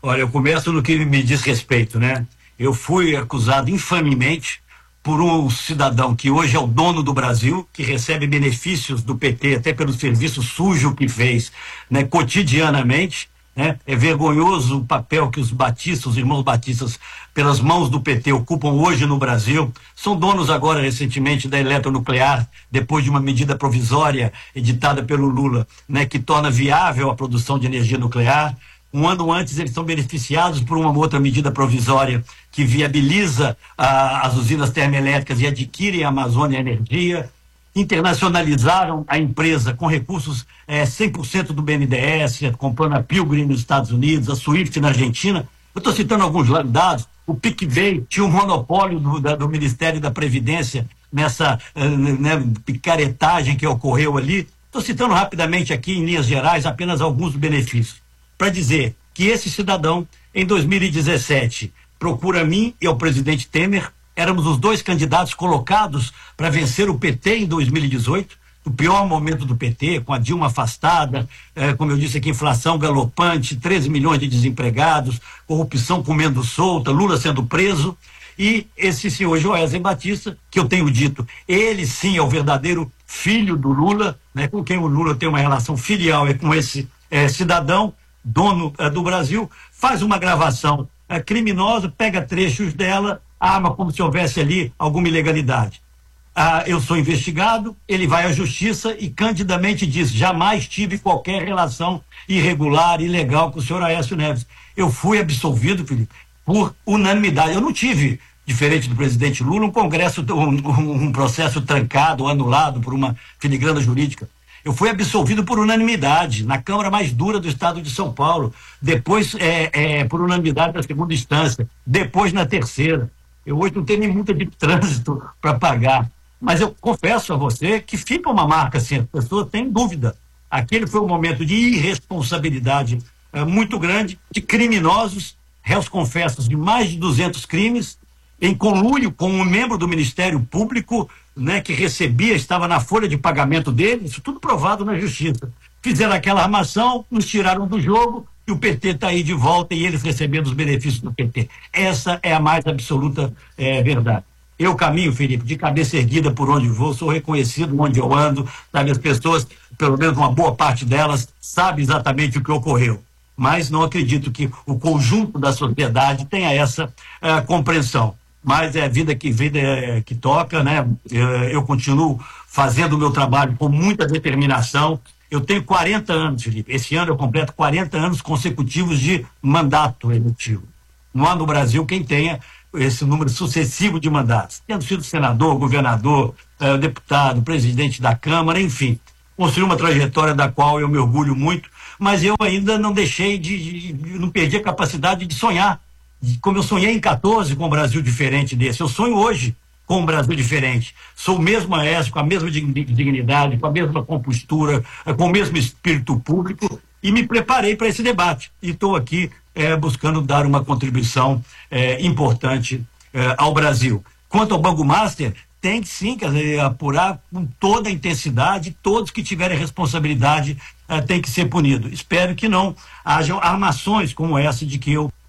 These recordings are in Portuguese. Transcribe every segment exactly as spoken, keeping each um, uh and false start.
Olha, eu começo no que me diz respeito, né? Eu fui acusado infamemente por um cidadão que hoje é o dono do Brasil, que recebe benefícios do P T, até pelo serviço sujo que fez, né, cotidianamente, né? É vergonhoso o papel que os batistas, os irmãos batistas, pelas mãos do P T, ocupam hoje no Brasil. São donos agora, recentemente, da eletronuclear, depois de uma medida provisória editada pelo Lula, né, que torna viável a produção de energia nuclear. Um ano antes, eles são beneficiados por uma outra medida provisória que viabiliza ah, as usinas termoelétricas e adquirem a Amazônia Energia. Internacionalizaram a empresa com recursos eh, cem por cento do B N D E S, comprando a Pilgrim nos Estados Unidos, a Swift na Argentina. Eu estou citando alguns dados. O PicBay tinha um monopólio do, da, do Ministério da Previdência nessa eh, né, picaretagem que ocorreu ali. Estou citando rapidamente aqui, em linhas gerais, apenas alguns benefícios, para dizer que esse cidadão, em dois mil e dezessete, procura mim e ao presidente Temer. Éramos os dois candidatos colocados para vencer o P T em dois mil e dezoito, o pior momento do P T, com a Dilma afastada, eh, como eu disse aqui, inflação galopante, treze milhões de desempregados, corrupção comendo solta, Lula sendo preso. E esse senhor Joesley Batista, que eu tenho dito, ele sim é o verdadeiro filho do Lula, né, com quem o Lula tem uma relação filial, é com esse eh, cidadão, dono eh, do Brasil, faz uma gravação eh, criminosa, pega trechos dela, arma como se houvesse ali alguma ilegalidade. Ah, eu sou investigado, ele vai à justiça e candidamente diz: jamais tive qualquer relação irregular, ilegal com o senhor Aécio Neves. Eu fui absolvido, Felipe, por unanimidade. Eu não tive, diferente do presidente Lula, um congresso, um, um processo trancado, anulado por uma filigrana jurídica. Eu fui absolvido por unanimidade, na Câmara mais dura do estado de São Paulo, depois é, é, por unanimidade na segunda instância, depois na terceira. Eu hoje não tenho nem multa de trânsito para pagar, mas eu confesso a você que fica uma marca assim, a pessoa tem dúvida. Aquele foi um momento de irresponsabilidade é, muito grande, de criminosos, réus confessos de mais de duzentos crimes, em conluio com um membro do Ministério Público, né, que recebia, estava na folha de pagamento dele, isso tudo provado na justiça. Fizeram aquela armação, nos tiraram do jogo, e o P T está aí de volta e eles recebendo os benefícios do P T. Essa é a mais absoluta é, verdade. Eu caminho, Felipe, de cabeça erguida por onde vou, sou reconhecido onde eu ando, sabe, as pessoas, pelo menos uma boa parte delas, sabe exatamente o que ocorreu. Mas não acredito que o conjunto da sociedade tenha essa uh, compreensão. Mas é a vida que, vida é, que toca, né? Eu, eu continuo fazendo o meu trabalho com muita determinação. Eu tenho quarenta anos, Felipe. Esse ano eu completo quarenta anos consecutivos de mandato eletivo. Não há no Brasil quem tenha esse número sucessivo de mandatos. Tendo sido senador, governador, eh, deputado, presidente da Câmara, enfim. Construí uma trajetória da qual eu me orgulho muito, mas eu ainda não deixei de, de não perdi a capacidade de sonhar. Como eu sonhei em quatorze com um Brasil diferente desse, eu sonho hoje com um Brasil diferente. Sou o mesmo Aécio, com a mesma dignidade, com a mesma compostura, com o mesmo espírito público, e me preparei para esse debate. E estou aqui é, buscando dar uma contribuição é, importante é, ao Brasil. Quanto ao Banco Master, tem que sim, quer dizer, apurar com toda a intensidade, todos que tiverem responsabilidade é, têm que ser punidos. Espero que não hajam armações como essa de que eu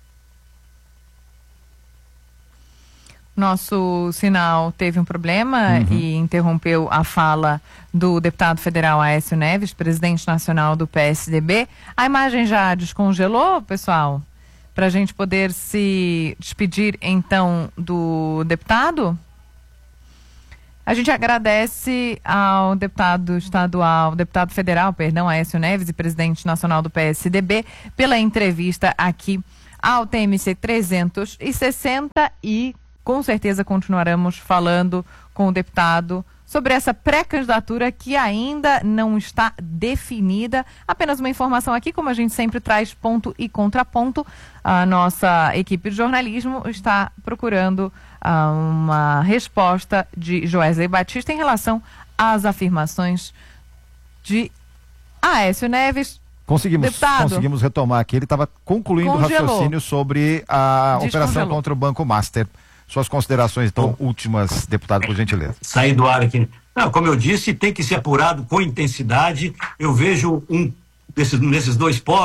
Nosso sinal teve um problema uhum. e interrompeu a fala do deputado federal Aécio Neves, presidente nacional do P S D B. A imagem já descongelou, pessoal? Para a gente poder se despedir, então, do deputado? A gente agradece ao deputado estadual, deputado federal, perdão, Aécio Neves, e presidente nacional do P S D B, pela entrevista aqui ao T M C trezentos e sessenta e com certeza continuaremos falando com o deputado sobre essa pré-candidatura que ainda não está definida. Apenas uma informação aqui, como a gente sempre traz ponto e contraponto, a nossa equipe de jornalismo está procurando uh, uma resposta de Joesley Batista em relação às afirmações de Aécio Neves. Conseguimos, deputado, conseguimos retomar aqui. Ele estava concluindo o raciocínio sobre a operação contra o Banco Master. Suas considerações, então, oh. últimas, deputado, por gentileza. Sair do ar aqui. Não, como eu disse, tem que ser apurado com intensidade. Eu vejo um desses, nesses dois polos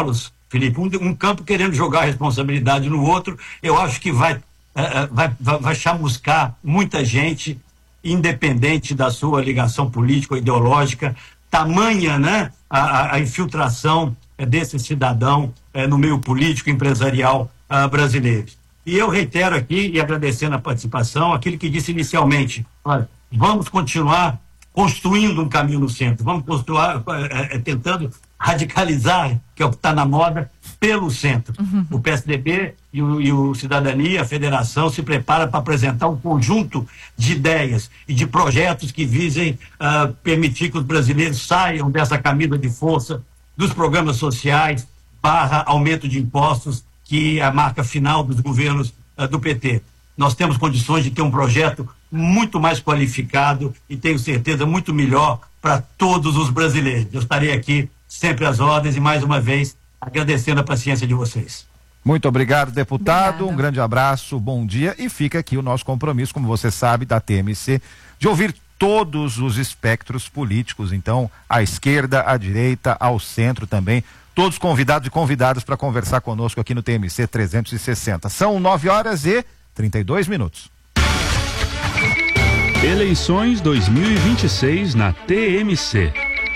Felipe, um, um campo querendo jogar a responsabilidade no outro, eu acho que vai, uh, vai, vai, vai chamuscar muita gente, independente da sua ligação política ou ideológica, tamanha, né, a, a infiltração é, desse cidadão é, no meio político empresarial uh, brasileiro. E eu reitero aqui, e agradecendo a participação, aquilo que disse inicialmente, olha, vamos continuar construindo um caminho no centro, vamos continuar é, é, tentando radicalizar, que é o que está na moda, pelo centro. Uhum. O P S D B e o, e o Cidadania, a Federação, se prepara para apresentar um conjunto de ideias e de projetos que visem uh, permitir que os brasileiros saiam dessa camisa de força dos programas sociais, barra aumento de impostos, que é a marca final dos governos uh, do P T. Nós temos condições de ter um projeto muito mais qualificado e tenho certeza muito melhor para todos os brasileiros. Eu estarei aqui sempre às ordens e mais uma vez agradecendo a paciência de vocês. Muito obrigado, deputado. Obrigada. Um grande abraço, bom dia, e fica aqui o nosso compromisso, como você sabe, da T M C, de ouvir todos os espectros políticos, então, à esquerda, à direita, ao centro também, todos convidados e convidadas para conversar conosco aqui no T M C trezentos e sessenta. São nove horas e trinta e dois minutos. Eleições dois mil e vinte e seis na T M C.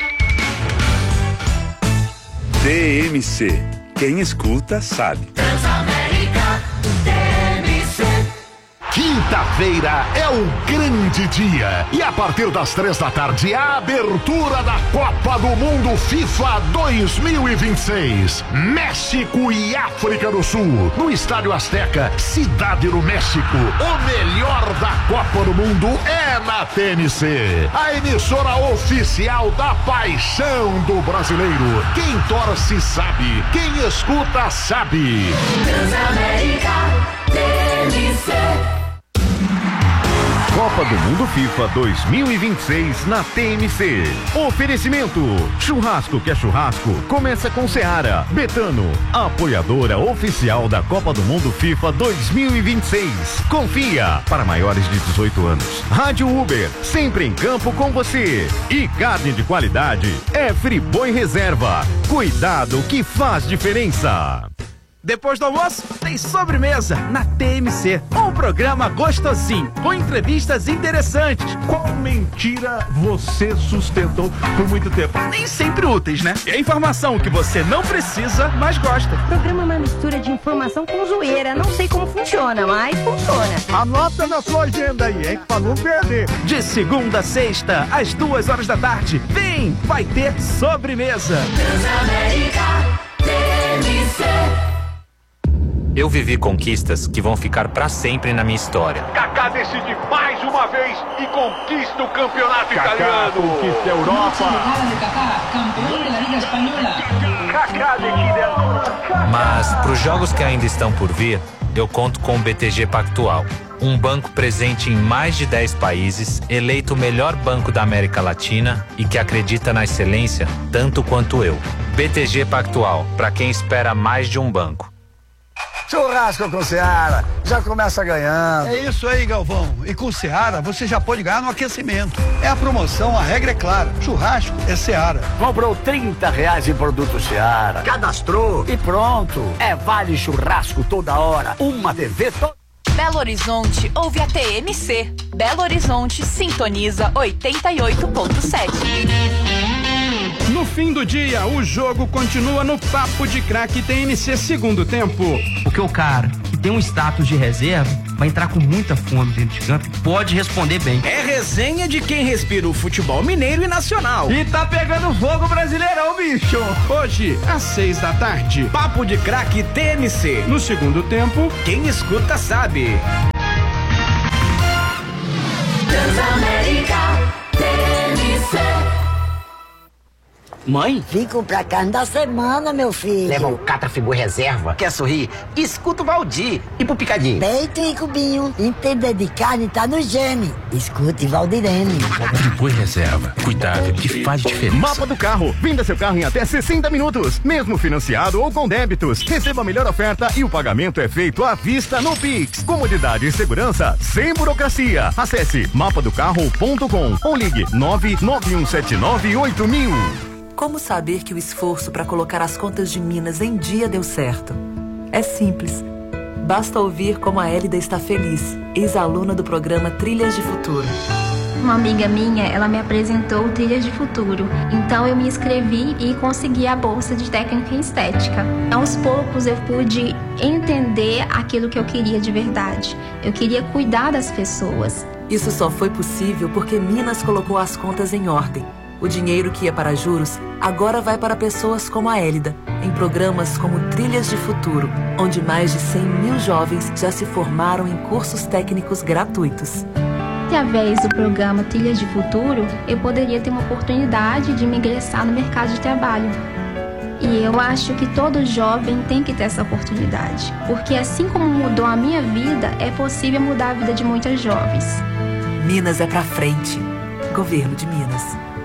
T M C. Quem escuta sabe. Transamérica, T M C. Quinta-feira é o grande dia e a partir das três da tarde a abertura da Copa do Mundo FIFA dois mil e vinte e seis. México e África do Sul no Estádio Azteca, Cidade do México. O melhor da Copa do Mundo é na T M C, a emissora oficial da paixão do brasileiro. Quem torce sabe, quem escuta sabe. Transamérica, T M C. Copa do Mundo FIFA dois mil e vinte e seis na T M C. Oferecimento: churrasco que é churrasco, começa com Seara. Betano, apoiadora oficial da Copa do Mundo FIFA dois mil e vinte e seis. Confia, para maiores de dezoito anos. Rádio Uber, sempre em campo com você. E carne de qualidade é Friboi Reserva. Cuidado que faz diferença. Depois do almoço, tem sobremesa na T M C. Um programa gostosinho, com entrevistas interessantes. Qual mentira você sustentou por muito tempo? Nem sempre úteis, né? É informação que você não precisa, mas gosta. O programa é uma mistura de informação com zoeira. Não sei como funciona, mas funciona. Anota na sua agenda aí, hein? Pra não perder. De segunda a sexta, às duas horas da tarde. Vem, vai ter sobremesa. Transamérica, T M C. Eu vivi conquistas que vão ficar pra sempre na minha história. Kaká decide mais uma vez e conquista o campeonato Kaká italiano. Conquista a Europa. Kaká decide. Mas pros jogos que ainda estão por vir, eu conto com o B T G Pactual. Um banco presente em mais de dez países, eleito o melhor banco da América Latina e que acredita na excelência tanto quanto eu. B T G Pactual, pra quem espera mais de um banco. Churrasco com Seara, já começa ganhando. É isso aí, Galvão. E com Seara, você já pode ganhar no aquecimento. É a promoção, a regra é clara. Churrasco é Seara. Comprou trinta reais em produto Seara, cadastrou e pronto. É vale churrasco toda hora. Uma T V toda. Belo Horizonte ouve a T M C. Belo Horizonte sintoniza oitenta e oito ponto sete. No fim do dia, o jogo continua no Papo de Craque T M C segundo tempo. Porque o cara que tem um status de reserva vai entrar com muita fome dentro de campo e pode responder bem. É resenha de quem respira o futebol mineiro e nacional. E tá pegando fogo brasileirão, bicho. Hoje, às seis da tarde, Papo de Craque T M C. No segundo tempo, quem escuta sabe. Transamérica, T M C. Mãe? Vim comprar carne da semana, meu filho. Leva o Catra Friboi Reserva. Quer sorrir? Escuta o Valdir. E pro picadinho? Peito e cubinho. Entender de carne tá no gene. Escute Valdirene. Friboi Reserva. Cuidado que faz diferença. Mapa do carro. Venda seu carro em até sessenta minutos. Mesmo financiado ou com débitos. Receba a melhor oferta e o pagamento é feito à vista no Pix. Comodidade e segurança sem burocracia. Acesse mapa do carro ponto com ou ligue nove nove um sete nove oito mil. como saber que o esforço para colocar as contas de Minas em dia deu certo? É simples. Basta ouvir como a Hélida está feliz, ex-aluna do programa Trilhas de Futuro. Uma amiga minha, ela me apresentou o Trilhas de Futuro. Então eu me inscrevi e consegui a bolsa de técnica em estética. Aos poucos eu pude entender aquilo que eu queria de verdade. Eu queria cuidar das pessoas. Isso só foi possível porque Minas colocou as contas em ordem. O dinheiro que ia para juros agora vai para pessoas como a Hélida, em programas como Trilhas de Futuro, onde mais de cem mil jovens já se formaram em cursos técnicos gratuitos. Através do programa Trilhas de Futuro, eu poderia ter uma oportunidade de me ingressar no mercado de trabalho. E eu acho que todo jovem tem que ter essa oportunidade, porque assim como mudou a minha vida, é possível mudar a vida de muitas jovens. Minas é pra frente. Governo de Minas.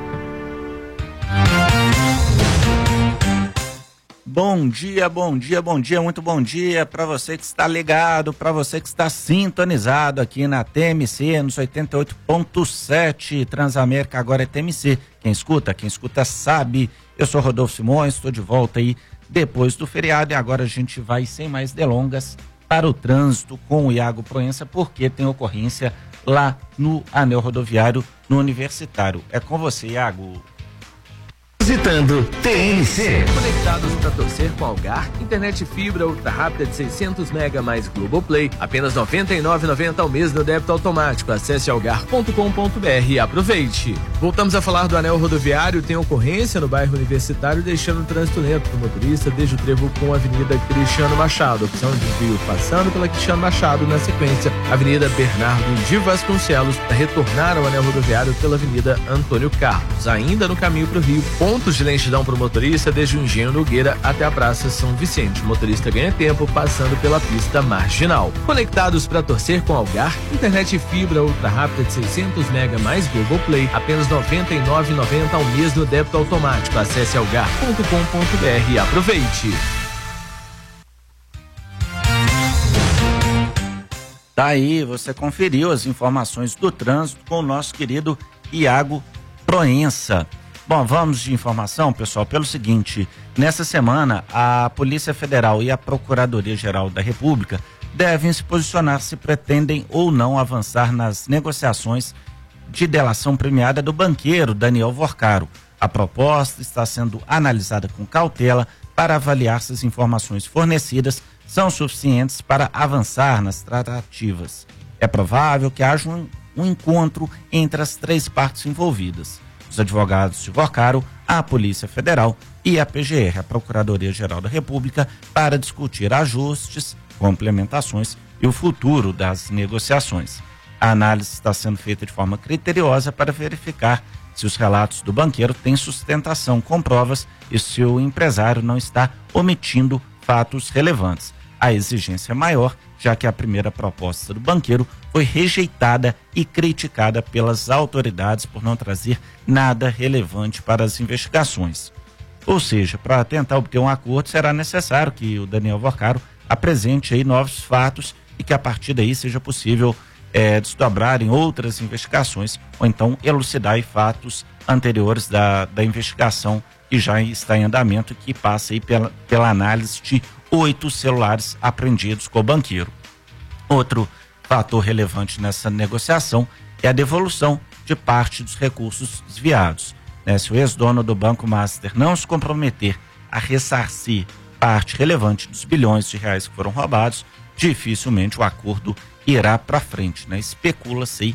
Bom dia, bom dia, bom dia, muito bom dia para você que está ligado, para você que está sintonizado aqui na T M C, nos oitenta e oito ponto sete, Transamérica, agora é T M C. Quem escuta, quem escuta sabe. Eu sou Rodolfo Simões, estou de volta aí depois do feriado e agora a gente vai, sem mais delongas, para o trânsito com o Iago Proença, porque tem ocorrência lá no anel rodoviário, no Universitário. É com você, Iago. Visitando T M C. Conectados para torcer com Algar, internet fibra ultra rápida de seiscentos mega mais Globoplay, apenas noventa e nove reais e noventa centavos ao mês no débito automático. Acesse algar ponto com ponto br e aproveite. Voltamos a falar do anel rodoviário. Tem ocorrência no bairro Universitário, deixando o trânsito lento para o motorista desde o trevo com a Avenida Cristiano Machado. Opção de desvio passando pela Cristiano Machado, na sequência Avenida Bernardo de Vasconcelos, para retornar ao anel rodoviário pela Avenida Antônio Carlos. Ainda no caminho para o Rio, pontos de lentidão para o motorista desde o Engenho Nogueira até a Praça São Vicente. O motorista ganha tempo passando pela pista marginal. Conectados para torcer com Algar, internet fibra ultra rápida de seiscentos mega mais Globoplay, apenas noventa e nove reais e noventa centavos ao mês no débito automático. Acesse algar ponto com ponto br e aproveite. Tá aí, você conferiu as informações do trânsito com o nosso querido Iago Proença. Bom, vamos de informação, pessoal, pelo seguinte: nessa semana, a Polícia Federal e a Procuradoria-Geral da República devem se posicionar se pretendem ou não avançar nas negociações de delação premiada do banqueiro Daniel Vorcaro. A proposta está sendo analisada com cautela para avaliar se as informações fornecidas são suficientes para avançar nas tratativas. É provável que haja um, um encontro entre as três partes envolvidas: os advogados de Vorcaro, a Polícia Federal e a P G R, a Procuradoria-Geral da República, para discutir ajustes, complementações e o futuro das negociações. A análise está sendo feita de forma criteriosa para verificar se os relatos do banqueiro têm sustentação com provas e se o empresário não está omitindo fatos relevantes. A exigência é maior, já que a primeira proposta do banqueiro foi rejeitada e criticada pelas autoridades por não trazer nada relevante para as investigações. Ou seja, para tentar obter um acordo, será necessário que o Daniel Vorcaro apresente aí novos fatos e que a partir daí seja possível é, desdobrar em outras investigações ou então elucidar aí fatos anteriores da, da investigação que já está em andamento e que passa aí pela, pela análise de oito celulares apreendidos com o banqueiro. Outro fator relevante nessa negociação é a devolução de parte dos recursos desviados. Né? Se o ex-dono do Banco Master não se comprometer a ressarcir parte relevante dos bilhões de reais que foram roubados, dificilmente o acordo irá para frente. Né? Especula-se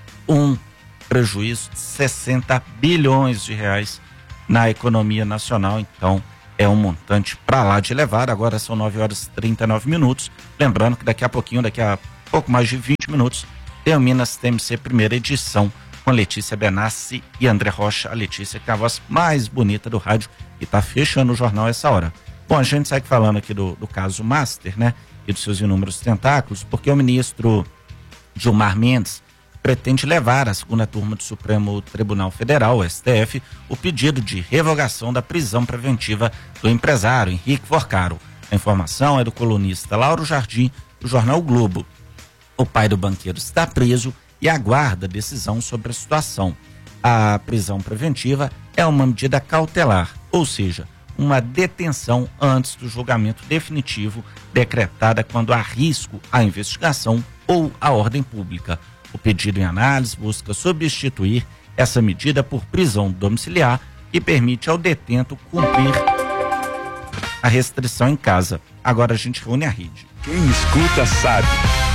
um prejuízo de sessenta bilhões de reais na economia nacional, então é um montante para lá de levar. Agora são nove horas e trinta e nove minutos. Lembrando que daqui a pouquinho, daqui a pouco mais de vinte minutos, tem o Minas T M C primeira edição com Letícia Benassi e André Rocha. A Letícia que é a voz mais bonita do rádio e está fechando o jornal essa hora. Bom, a gente segue falando aqui do, do caso Master, né? E dos seus inúmeros tentáculos, porque o ministro Gilmar Mendes pretende levar à segunda turma do Supremo Tribunal Federal, o S T F, o pedido de revogação da prisão preventiva do empresário Henrique Vorcaro. A informação é do colunista Lauro Jardim, do jornal o Globo. O pai do banqueiro está preso e aguarda decisão sobre a situação. A prisão preventiva é uma medida cautelar, ou seja, uma detenção antes do julgamento definitivo decretada quando há risco à investigação ou à ordem pública. O pedido em análise busca substituir essa medida por prisão domiciliar, que permite ao detento cumprir a restrição em casa. Agora a gente reúne a rede. Quem escuta sabe.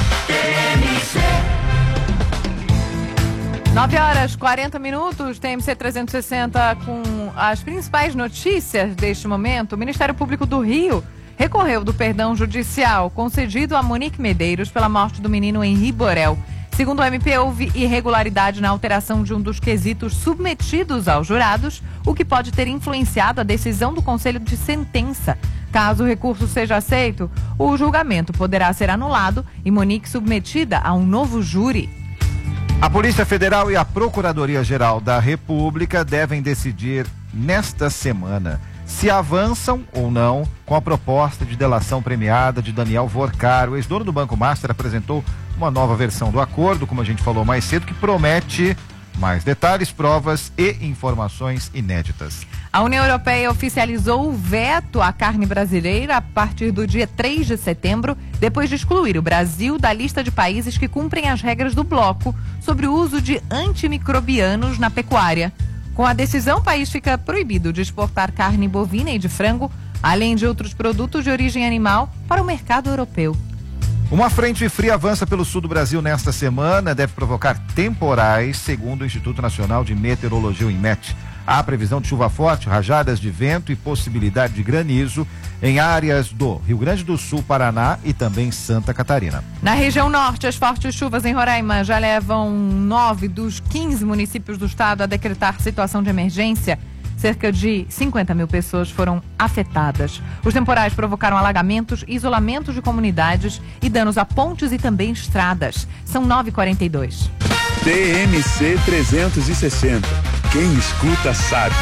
nove horas e quarenta minutos, T M C trezentos e sessenta com as principais notícias deste momento. O Ministério Público do Rio recorreu do perdão judicial concedido a Monique Medeiros pela morte do menino Henri Borel. Segundo o M P, houve irregularidade na alteração de um dos quesitos submetidos aos jurados, o que pode ter influenciado a decisão do Conselho de Sentença. Caso o recurso seja aceito, o julgamento poderá ser anulado e Monique submetida a um novo júri. A Polícia Federal e a Procuradoria-Geral da República devem decidir nesta semana se avançam ou não com a proposta de delação premiada de Daniel Vorcar. O ex-dono do Banco Master apresentou uma nova versão do acordo, como a gente falou mais cedo, que promete mais detalhes, provas e informações inéditas. A União Europeia oficializou o veto à carne brasileira a partir do dia três de setembro, depois de excluir o Brasil da lista de países que cumprem as regras do bloco sobre o uso de antimicrobianos na pecuária. Com a decisão, o país fica proibido de exportar carne bovina e de frango, além de outros produtos de origem animal, para o mercado europeu. Uma frente fria avança pelo sul do Brasil nesta semana, deve provocar temporais, segundo o Instituto Nacional de Meteorologia, o INMET. Há previsão de chuva forte, rajadas de vento e possibilidade de granizo em áreas do Rio Grande do Sul, Paraná e também Santa Catarina. Na região norte, as fortes chuvas em Roraima já levam nove dos quinze municípios do estado a decretar situação de emergência. Cerca de cinquenta mil pessoas foram afetadas. Os temporais provocaram alagamentos, isolamentos de comunidades e danos a pontes e também estradas. São nove e quarenta e dois. T M C trezentos e sessenta. Quem escuta sabe.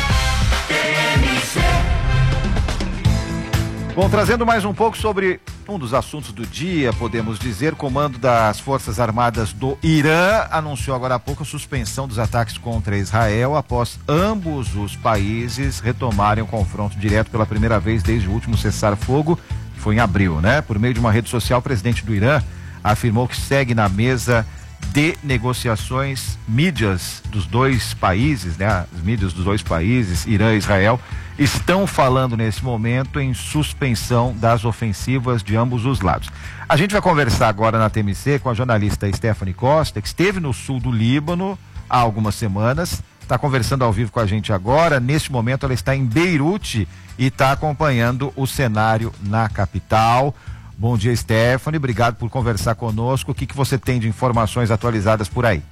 Bom, trazendo mais um pouco sobre um dos assuntos do dia, podemos dizer, o comando das Forças Armadas do Irã anunciou agora há pouco a suspensão dos ataques contra Israel após ambos os países retomarem o confronto direto pela primeira vez desde o último cessar-fogo, que foi em abril, né? Por meio de uma rede social, o presidente do Irã afirmou que segue na mesa de negociações. Mídias dos dois países, né? As mídias dos dois países, Irã e Israel, estão falando nesse momento em suspensão das ofensivas de ambos os lados. A gente vai conversar agora na T M C com a jornalista Stephanie Costa, que esteve no sul do Líbano há algumas semanas, está conversando ao vivo com a gente agora. Neste momento ela está em Beirute e está acompanhando o cenário na capital. Bom dia, Stephanie, obrigado por conversar conosco. O que, que você tem de informações atualizadas por aí?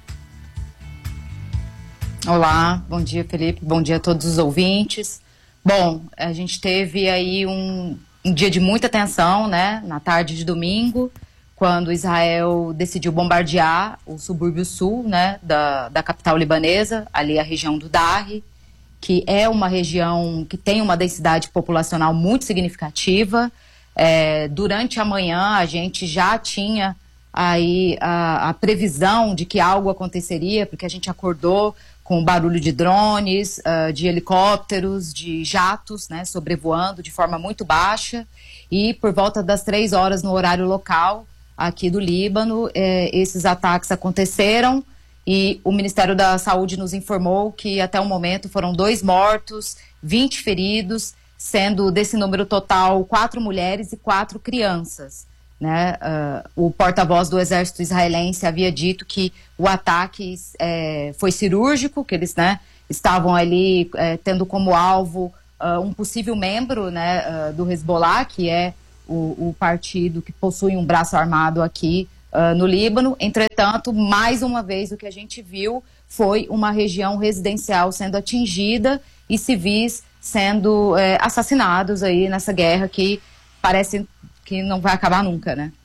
Olá, bom dia, Felipe, bom dia a todos os ouvintes. Bom, a gente teve aí um, um dia de muita tensão, né, na tarde de domingo, quando Israel decidiu bombardear o subúrbio sul, né, da, da capital libanesa, ali a região do Darri, que é uma região que tem uma densidade populacional muito significativa. É, durante a manhã a gente já tinha aí a, a previsão de que algo aconteceria, porque a gente acordou com barulho de drones, uh, de helicópteros, de jatos, né, sobrevoando de forma muito baixa, e por volta das três horas no horário local aqui do Líbano, eh, esses ataques aconteceram e o Ministério da Saúde nos informou que até o momento foram dois mortos, vinte feridos, sendo desse número total quatro mulheres e quatro crianças. Né? Uh, o porta-voz do exército israelense havia dito que o ataque é, foi cirúrgico, que eles, né, estavam ali é, tendo como alvo uh, um possível membro, né, uh, do Hezbollah, que é o, o partido que possui um braço armado aqui uh, no Líbano. Entretanto, mais uma vez o que a gente viu foi uma região residencial sendo atingida e civis sendo é, assassinados aí nessa guerra que parece que não vai acabar nunca, né?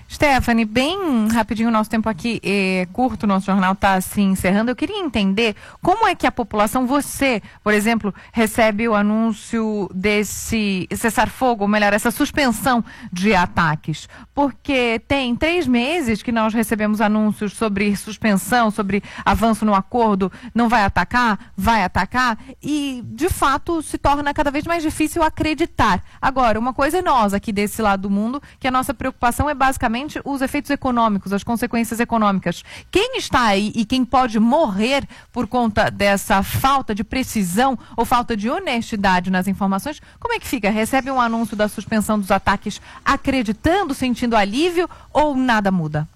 Stephanie, bem rapidinho, o nosso tempo aqui é curto, o nosso jornal está se encerrando. Eu queria entender como é que a população, você, por exemplo, recebe o anúncio desse cessar-fogo, ou melhor, essa suspensão de ataques. Porque tem três meses que nós recebemos anúncios sobre suspensão, sobre avanço no acordo, não vai atacar, vai atacar, e de fato se torna cada vez mais difícil acreditar. Agora, uma coisa é nós aqui desse lado do mundo, que a nossa preocupação é basicamente os efeitos econômicos, as consequências econômicas. Quem está aí e quem pode morrer por conta dessa falta de precisão ou falta de honestidade nas informações, como é que fica? Recebe um anúncio da suspensão dos ataques acreditando, sentindo alívio, ou nada muda?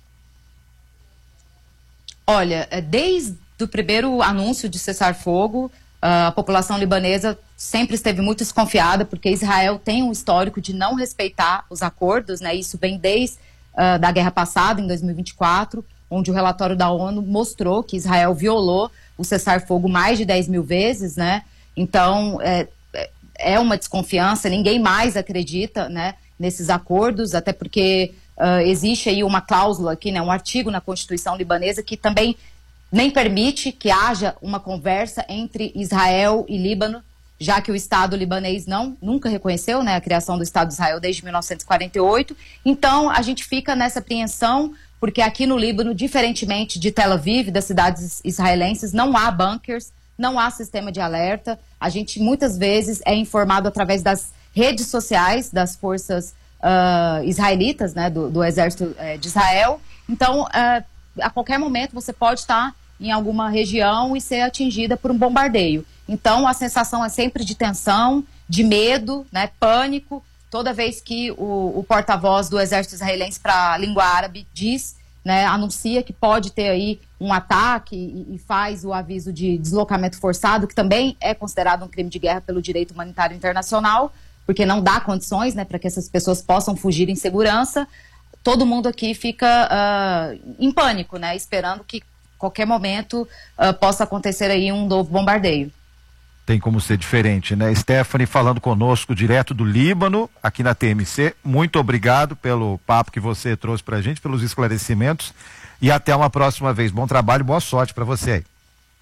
Olha, desde o primeiro anúncio de cessar-fogo, a população libanesa sempre esteve muito desconfiada, porque Israel tem um histórico de não respeitar os acordos, né? Isso vem desde uh, da guerra passada, em dois mil e vinte e quatro, onde o relatório da ONU mostrou que Israel violou o cessar-fogo mais de dez mil vezes, né? Então, é, é uma desconfiança, ninguém mais acredita, né, nesses acordos, até porque uh, existe aí uma cláusula aqui, né, um artigo na Constituição libanesa que também nem permite que haja uma conversa entre Israel e Líbano, já que o Estado libanês não, nunca reconheceu, né, a criação do Estado de Israel desde mil novecentos e quarenta e oito. Então, a gente fica nessa apreensão, porque aqui no Líbano, diferentemente de Tel Aviv, das cidades israelenses, não há bunkers, não há sistema de alerta. A gente, muitas vezes, é informado através das redes sociais das forças uh, israelitas, né, do, do Exército uh, de Israel. Então, uh, a qualquer momento, você pode estar em alguma região e ser atingida por um bombardeio. Então, a sensação é sempre de tensão, de medo, né, pânico. Toda vez que o, o porta-voz do exército israelense para a língua árabe diz, né, anuncia que pode ter aí um ataque e, e faz o aviso de deslocamento forçado, que também é considerado um crime de guerra pelo direito humanitário internacional, porque não dá condições, né, para que essas pessoas possam fugir em segurança. Todo mundo aqui fica uh, em pânico, né, esperando que qualquer momento uh, possa acontecer aí um novo bombardeio. Tem como ser diferente, né? Stephanie falando conosco direto do Líbano, aqui na T M C. Muito obrigado pelo papo que você trouxe pra gente, pelos esclarecimentos, e até uma próxima vez. Bom trabalho, boa sorte para você aí.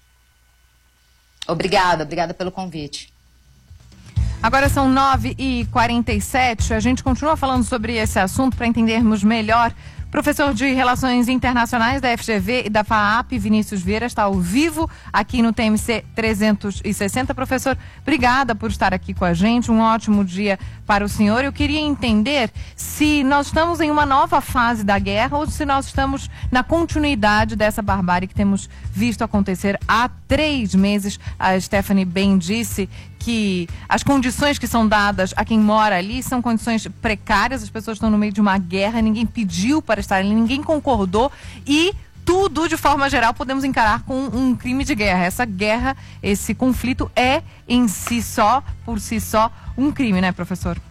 Obrigada, obrigada pelo convite. Agora são nove e quarenta e sete, a gente continua falando sobre esse assunto para entendermos melhor. Professor de Relações Internacionais da F G V e da FAAP, Vinícius Vieira, está ao vivo aqui no T M C trezentos e sessenta. Professor, obrigada por estar aqui com a gente. Um ótimo dia para o senhor. Eu queria entender se nós estamos em uma nova fase da guerra ou se nós estamos na continuidade dessa barbárie que temos visto acontecer há três meses. A Stephanie bem disse que as condições que são dadas a quem mora ali são condições precárias, as pessoas estão no meio de uma guerra, ninguém pediu para estar ali, ninguém concordou e tudo, de forma geral, podemos encarar com um crime de guerra. Essa guerra, esse conflito é em si só, por si só, um crime, né, professor?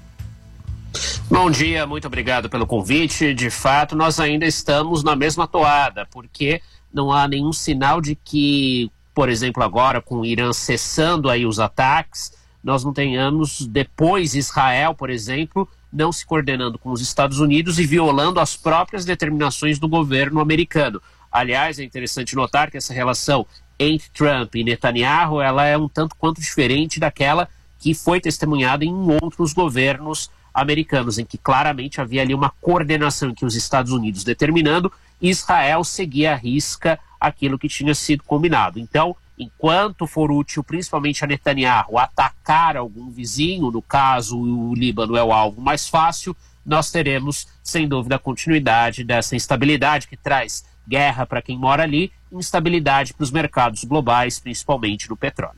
Bom dia, muito obrigado pelo convite. De fato, nós ainda estamos na mesma toada, porque não há nenhum sinal de que, por exemplo, agora com o Irã cessando aí os ataques, nós não tenhamos depois Israel, por exemplo, não se coordenando com os Estados Unidos e violando as próprias determinações do governo americano. Aliás, é interessante notar que essa relação entre Trump e Netanyahu, ela é um tanto quanto diferente daquela que foi testemunhada em outros governos americanos, em que claramente havia ali uma coordenação que os Estados Unidos determinando e Israel seguia à risca aquilo que tinha sido combinado. Então, enquanto for útil, principalmente a Netanyahu, atacar algum vizinho, no caso o Líbano é o alvo mais fácil, nós teremos, sem dúvida, a continuidade dessa instabilidade que traz guerra para quem mora ali, instabilidade para os mercados globais, principalmente no petróleo.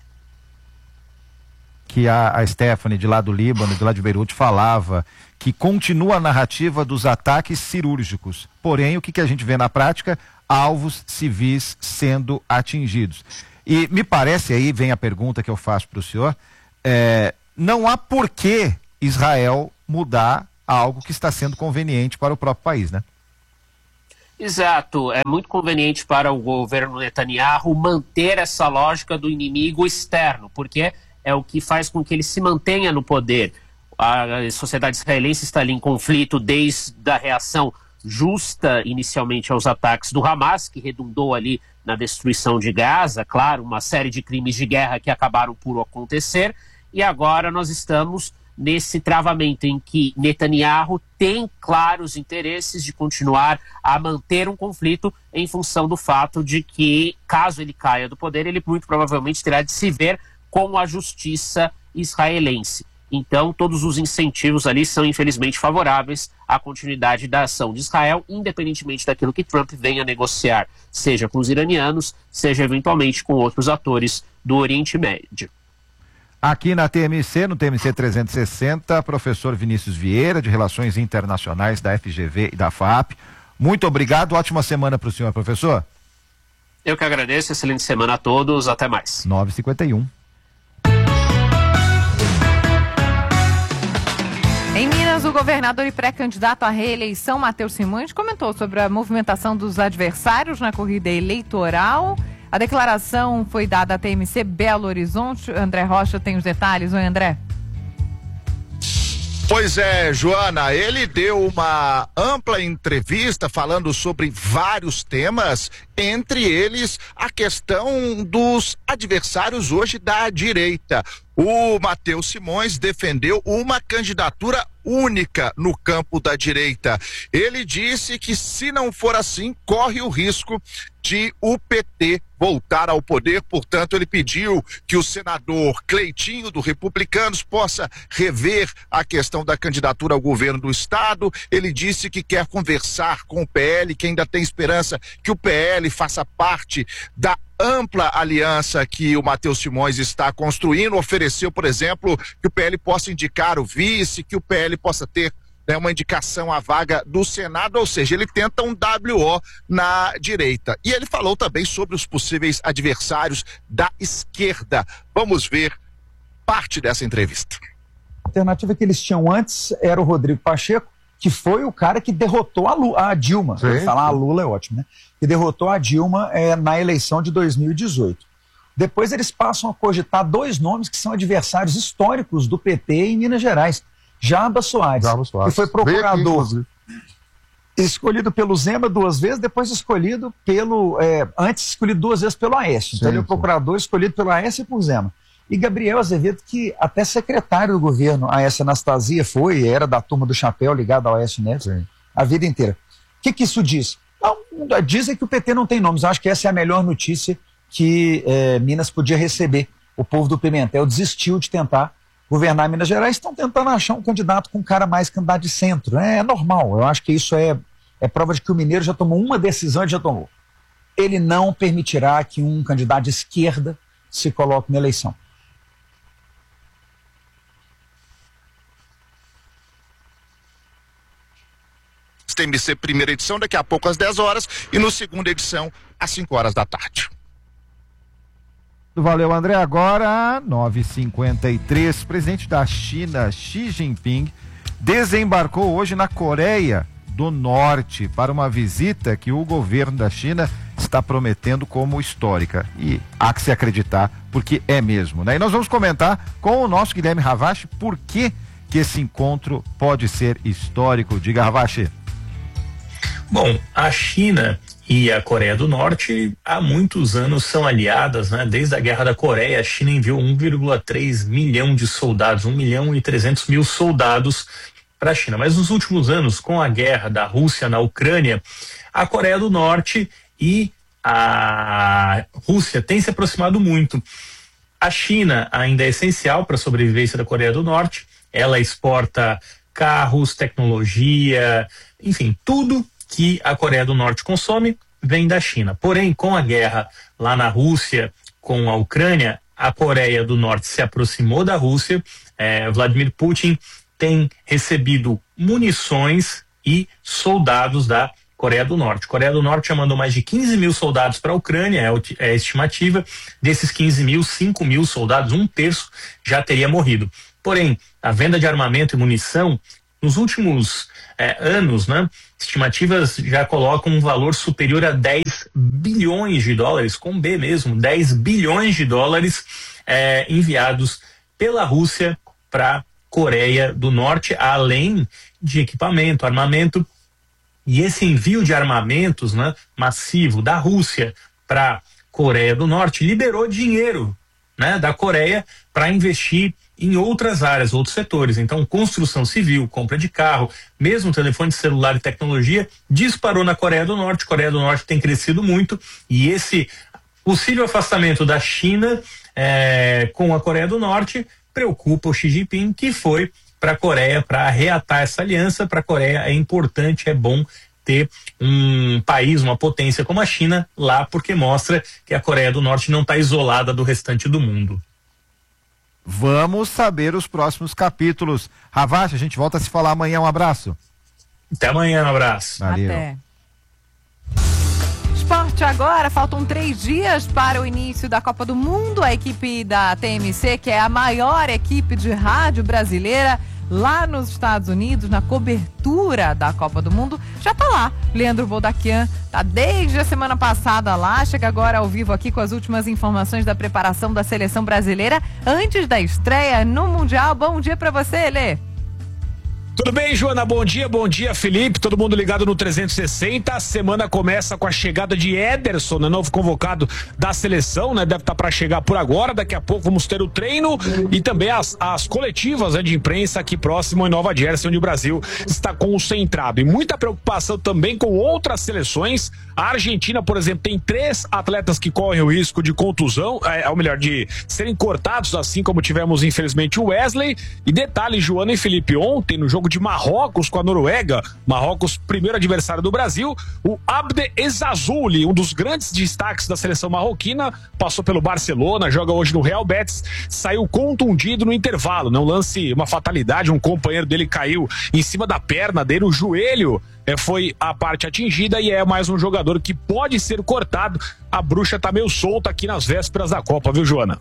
Que a, a Stephanie, de lá do Líbano, de lá de Beirute, falava que continua a narrativa dos ataques cirúrgicos. Porém, o que, que a gente vê na prática? Alvos civis sendo atingidos. E me parece, aí vem a pergunta que eu faço para o senhor, é, não há por que Israel mudar algo que está sendo conveniente para o próprio país, né? Exato, é muito conveniente para o governo Netanyahu manter essa lógica do inimigo externo, porque é o que faz com que ele se mantenha no poder. A sociedade israelense está ali em conflito desde a reação justa inicialmente aos ataques do Hamas, que redundou ali na destruição de Gaza, claro, uma série de crimes de guerra que acabaram por acontecer, e agora nós estamos nesse travamento em que Netanyahu tem claros interesses de continuar a manter um conflito em função do fato de que, caso ele caia do poder, ele muito provavelmente terá de se ver com a justiça israelense. Então, todos os incentivos ali são, infelizmente, favoráveis à continuidade da ação de Israel, independentemente daquilo que Trump venha negociar, seja com os iranianos, seja eventualmente com outros atores do Oriente Médio. Aqui na T M C, no T M C trezentos e sessenta, professor Vinícius Vieira, de Relações Internacionais da F G V e da F A P. Muito obrigado, ótima semana para o senhor, professor. Eu que agradeço, excelente semana a todos, até mais. nove e cinquenta e um. Em Minas, o governador e pré-candidato à reeleição, Matheus Simões, comentou sobre a movimentação dos adversários na corrida eleitoral. A declaração foi dada à T M C Belo Horizonte. André Rocha tem os detalhes. Oi, André. Pois é, Joana, ele deu uma ampla entrevista falando sobre vários temas, entre eles a questão dos adversários hoje da direita. O Matheus Simões defendeu uma candidatura única no campo da direita. Ele disse que, se não for assim, corre o risco de o P T voltar ao poder. Portanto, ele pediu que o senador Cleitinho, do Republicanos, possa rever a questão da candidatura ao governo do estado. Ele disse que quer conversar com o P L, que ainda tem esperança que o P L faça parte da ampla aliança que o Matheus Simões está construindo. Ofereceu, por exemplo, que o P L possa indicar o vice, que o P L possa ter, né, uma indicação à vaga do Senado, ou seja, ele tenta um W O na direita. E ele falou também sobre os possíveis adversários da esquerda. Vamos ver parte dessa entrevista. A alternativa que eles tinham antes era o Rodrigo Pacheco, que foi o cara que derrotou a, Lu, a Dilma. Sim. Falar a Lula é ótimo, né? Que derrotou a Dilma é, na eleição de dois mil e dezoito. Depois eles passam a cogitar dois nomes que são adversários históricos do P T em Minas Gerais. Jabas Soares, Jabas Soares. que foi procurador aqui, escolhido pelo Zema duas vezes, depois escolhido pelo... É, antes escolhido duas vezes pelo Aécio. Sim, então ele é o procurador escolhido pelo Aécio e por Zema. E Gabriel Azevedo, que até secretário do governo, a Aécio Anastasia foi, era da turma do chapéu ligada ao Aécio Neves, Sim. a vida inteira. O que, que isso diz? Não, dizem que o P T não tem nomes. Eu acho que essa é a melhor notícia que é, Minas podia receber. O povo do Pimentel desistiu de tentar governar Minas Gerais, estão tentando achar um candidato com um cara mais candidato de centro. É, é normal, eu acho que isso é, é prova de que o Mineiro já tomou uma decisão e já tomou. Ele não permitirá que um candidato de esquerda se coloque na eleição. T M C primeira edição, daqui a pouco às dez horas, e no segunda edição, às cinco horas da tarde. Valeu, André. Agora, nove e cinquenta e três, presidente da China, Xi Jinping, desembarcou hoje na Coreia do Norte para uma visita que o governo da China está prometendo como histórica. E há que se acreditar, porque é mesmo, né? E nós vamos comentar com o nosso Guilherme Ravache por que, que esse encontro pode ser histórico. Diga, Ravache. Bom, a China e a Coreia do Norte há muitos anos são aliadas, né? Desde a Guerra da Coreia, a China enviou um vírgula três milhão de soldados, um milhão e trezentos mil soldados para a China. Mas nos últimos anos, com a guerra da Rússia na Ucrânia, a Coreia do Norte e a Rússia têm se aproximado muito. A China ainda é essencial para a sobrevivência da Coreia do Norte. Ela exporta carros, tecnologia, enfim, tudo que a Coreia do Norte consome vem da China. Porém, com a guerra lá na Rússia, com a Ucrânia, a Coreia do Norte se aproximou da Rússia. É, Vladimir Putin tem recebido munições e soldados da Coreia do Norte. A Coreia do Norte já mandou mais de quinze mil soldados para a Ucrânia, é a estimativa. Desses quinze mil, cinco mil soldados, um terço já teria morrido. Porém, a venda de armamento e munição, nos últimos é, anos, né, estimativas já colocam um valor superior a dez bilhões de dólares, com B mesmo, dez bilhões de dólares é, enviados pela Rússia para a Coreia do Norte, além de equipamento, armamento E esse envio de armamentos, né, massivo da Rússia para Coreia do Norte liberou dinheiro, né, da Coreia para investir em outras áreas, outros setores. Então, construção civil, compra de carro, mesmo telefone celular e tecnologia, disparou na Coreia do Norte. A Coreia do Norte tem crescido muito e esse possível afastamento da China é, com a Coreia do Norte preocupa o Xi Jinping, que foi para a Coreia para reatar essa aliança. Para a Coreia é importante, é bom ter um país, uma potência como a China lá, porque mostra que a Coreia do Norte não está isolada do restante do mundo. Vamos saber os próximos capítulos. Ravache, a gente volta a se falar amanhã. Um abraço. Até amanhã, um abraço. Valeu. Até. Esporte agora, faltam três dias para o início da Copa do Mundo. A equipe da T M C, que é a maior equipe de rádio brasileira lá nos Estados Unidos, na cobertura da Copa do Mundo, já tá lá. Leandro Boldaquian tá desde a semana passada lá, chega agora ao vivo aqui com as últimas informações da preparação da seleção brasileira antes da estreia no Mundial. Bom dia para você, Lê. Tudo bem, Joana? Bom dia, bom dia, Felipe. Todo mundo ligado no trezentos e sessenta. A semana começa com a chegada de Ederson, né, novo convocado da seleção, né? Deve estar para chegar por agora. Daqui a pouco vamos ter o treino e também as, as coletivas, né, de imprensa aqui próximo em Nova Jersey, onde o Brasil está concentrado. E muita preocupação também com outras seleções. A Argentina, por exemplo, tem três atletas que correm o risco de contusão, é, ou melhor, de serem cortados, assim como tivemos, infelizmente, o Wesley. E detalhe, Joana e Felipe, ontem, no jogo de Marrocos com a Noruega, Marrocos, primeiro adversário do Brasil, o Abde Ezzazzouli, um dos grandes destaques da seleção marroquina, passou pelo Barcelona, joga hoje no Real Betis, saiu contundido no intervalo, não lance, uma fatalidade, um companheiro dele caiu em cima da perna dele, o joelho é, foi a parte atingida e é mais um jogador que pode ser cortado. A bruxa tá meio solta aqui nas vésperas da Copa, viu, Joana?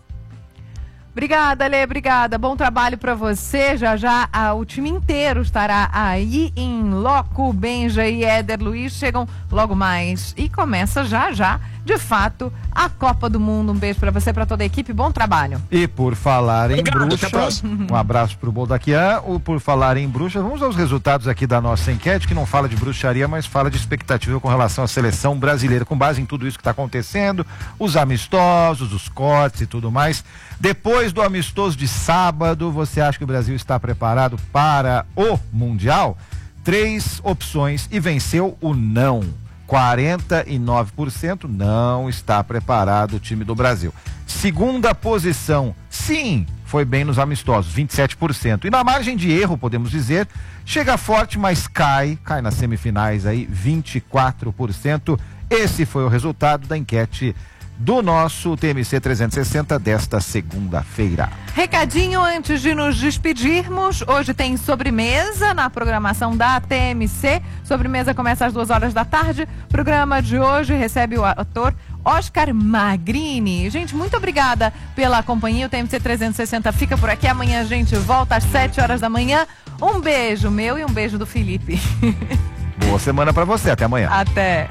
Obrigada, Lê, obrigada. Bom trabalho para você. Já já a, o time inteiro estará aí em loco. Benja e Éder Luiz chegam logo mais. E começa já já, de fato, a Copa do Mundo. Um beijo para você, para toda a equipe. Bom trabalho. E por falar em Obrigado, bruxa, até a próxima. um abraço pro Boldaquian. O por falar em bruxa, vamos aos resultados aqui da nossa enquete, que não fala de bruxaria, mas fala de expectativa com relação à seleção brasileira, com base em tudo isso que está acontecendo, os amistosos, os cortes e tudo mais. Depois do amistoso de sábado, você acha que o Brasil está preparado para o Mundial? Três opções e venceu o não. quarenta e nove por cento não está preparado o time do Brasil. Segunda posição, sim, foi bem nos amistosos, vinte e sete por cento. E na margem de erro, podemos dizer, chega forte, mas cai, cai nas semifinais aí, vinte e quatro por cento. Esse foi o resultado da enquete do nosso T M C trezentos e sessenta desta segunda-feira. Recadinho antes de nos despedirmos. Hoje tem sobremesa na programação da T M C. Sobremesa começa às duas horas da tarde. O programa de hoje recebe o ator Oscar Magrini. Gente, muito obrigada pela companhia. O T M C trezentos e sessenta fica por aqui. Amanhã a gente volta às sete horas da manhã. Um beijo meu e um beijo do Felipe. Boa semana pra você. Até amanhã. Até.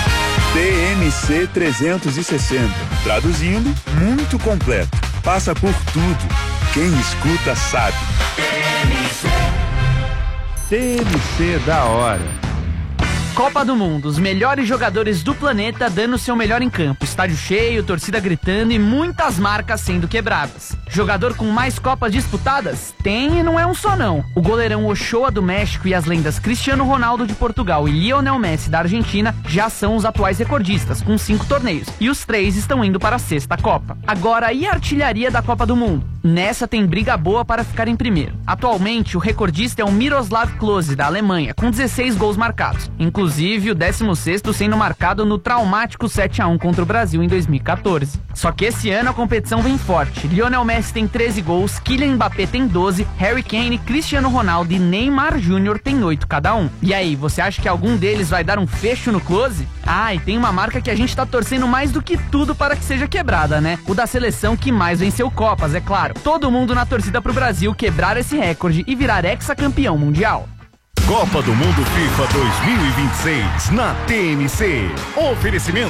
T M C trezentos e sessenta. Traduzindo, muito completo. Passa por tudo. Quem escuta sabe. T M C da hora. Copa do Mundo, os melhores jogadores do planeta dando seu melhor em campo, estádio cheio, torcida gritando e muitas marcas sendo quebradas. Jogador com mais Copas disputadas? Tem e não é um só não. O goleirão Ochoa do México e as lendas Cristiano Ronaldo de Portugal e Lionel Messi da Argentina já são os atuais recordistas, com cinco torneios, e os três estão indo para a sexta Copa. Agora, e a artilharia da Copa do Mundo? Nessa tem briga boa para ficar em primeiro. Atualmente, o recordista é o Miroslav Klose, da Alemanha, com dezesseis gols marcados. Inclusive, o décimo sexto sendo marcado no traumático sete a um contra o Brasil em dois mil e quatorze. Só que esse ano a competição vem forte. Lionel Messi tem treze gols, Kylian Mbappé tem doze, Harry Kane, Cristiano Ronaldo e Neymar Júnior tem oito cada um. E aí, você acha que algum deles vai dar um fecho no Klose? Ah, e tem uma marca que a gente tá torcendo mais do que tudo para que seja quebrada, né? O da seleção que mais venceu Copas, é claro. Todo mundo na torcida pro Brasil quebrar esse recorde e virar hexacampeão mundial. Copa do Mundo FIFA dois mil e vinte e seis na T M C. Oferecimento